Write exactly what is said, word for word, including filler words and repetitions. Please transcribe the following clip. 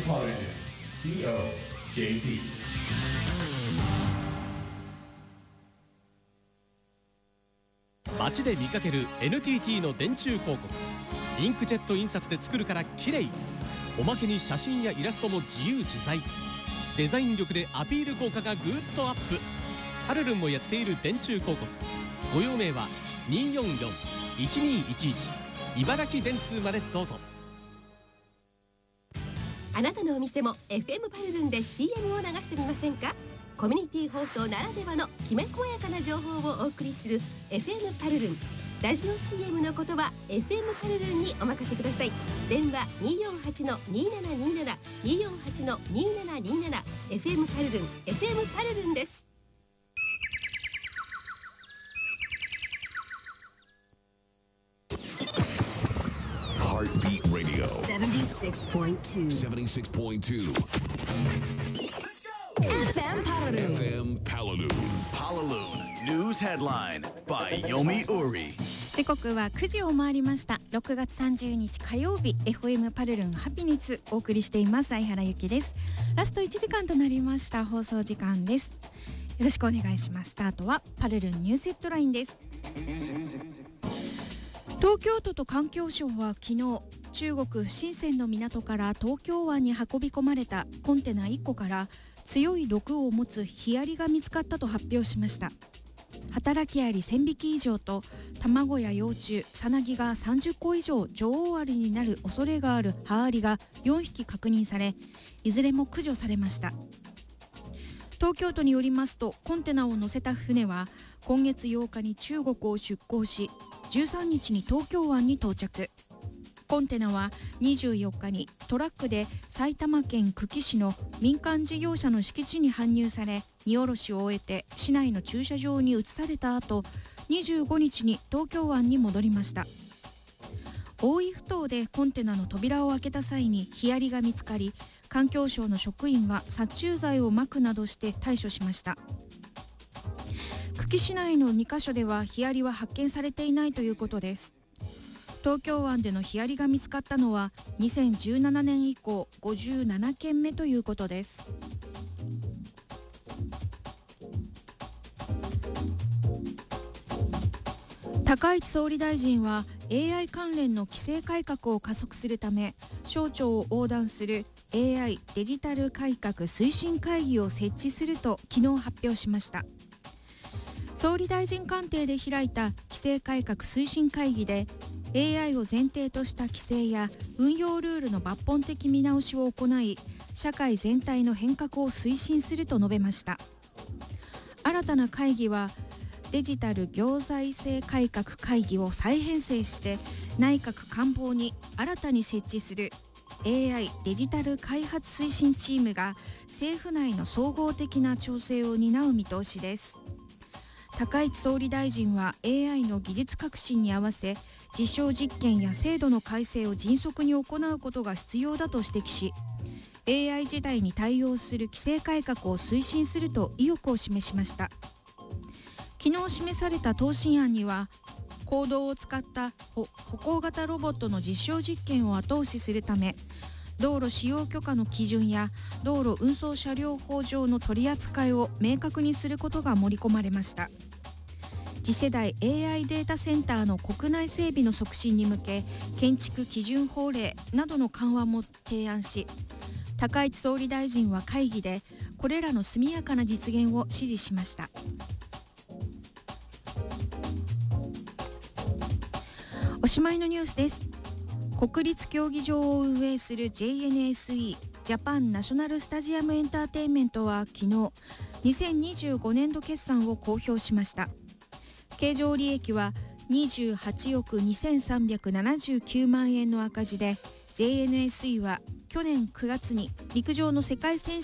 Metropolitan シーオージェーピー。 街で見かける エヌティーティー の電柱広告。インクジェット印刷で作るから綺麗。おまけに写真やイラストも自由自在。デザイン力でアピール効果がぐーっとアップ。パルルンもやっている電柱広告。ご用命はにーよんよん いちにーいちいち茨城電通までどうぞ。 あなたのお店も エフエム パルルンで シーエム を流してみませんか？コミュニティ放送ならではのきめ細やかな情報をお送りする エフエム パルルン。ラジオ シーエム のことは エフエム パルルンにお任せください。電話 にーよんはちのにーななにーなな にーよんはちのにーななにーなな エフエム パルルン エフエム パルルンです。 Heartbeat Radio セブンティーシックスポイントツーセブンティーシックスポイントツーエフエム パルルンエフエム Palalu Palalu News Headline by Yomi Uri。 時刻はくじを回りました。ろくがつさんじゅうにち火曜日、 エフエム パルルンハピニツお送りしています。相原由紀です。ラストいちじかんとなりました。放送時間です。よろしくお願いします。スタートはパルルンニュースヘッドラインです。東京都と環境省は昨日、中国深センの港から東京湾に運び込まれたコンテナいっこから強い毒を持つヒアリが見つかったと発表しました。働きアリせんびき以上と卵や幼虫、さなぎがさんじゅっこ以上女王アリになる恐れがある葉アリがよんひき確認され、いずれも駆除されました。東京都によりますと、コンテナを載せた船は今月ようかに中国を出港し、じゅうさんにちに東京湾に到着。コンテナはにじゅうよっかにトラックで埼玉県久喜市の民間事業者の敷地に搬入され、荷下ろしを終えて市内の駐車場に移された後、にじゅうごにちに東京湾に戻りました。大井ふ頭でコンテナの扉を開けた際にヒアリが見つかり、環境省の職員が殺虫剤をまくなどして対処しました。久喜市内のにかしょではヒアリは発見されていないということです。東京湾でのヒアリが見つかったのはにせんじゅうななねん以降ごじゅうななけんめということです。高市総理大臣は エーアイ 関連の規制改革を加速するため、省庁を横断する エーアイ デジタル改革推進会議を設置すると昨日発表しました。総理大臣官邸で開いた規制改革推進会議で、エーアイ を前提とした規制や運用ルールの抜本的見直しを行い、社会全体の変革を推進すると述べました。新たな会議はデジタル行財政改革会議を再編成して、内閣官房に新たに設置する エーアイ デジタル開発推進チームが政府内の総合的な調整を担う見通しです。高市総理大臣は エーアイ の技術革新に合わせ、実証実験や制度の改正を迅速に行うことが必要だと指摘し、 エーアイ 時代に対応する規制改革を推進すると意欲を示しました。昨日示された答申案には、公道を使った歩行型ロボットの実証実験を後押しするため、道路使用許可の基準や道路運送車両法上の取り扱いを明確にすることが盛り込まれました。次世代 エーアイ データセンターの国内整備の促進に向け、建築基準法令などの緩和も提案し、高市総理大臣は会議でこれらの速やかな実現を指示しました。おしまいのニュースです。国立競技場を運営する ジェイエヌエスイー ジャパンナショナルスタジアムエンターテインメントは昨日、にせんにじゅうごねんど決算を公表しました。経常利益はにじゅうはちおくにせんさんびゃくななじゅうきゅうまんえんの赤字で、 ジェイエヌエスイー は去年くがつに陸上の世界選手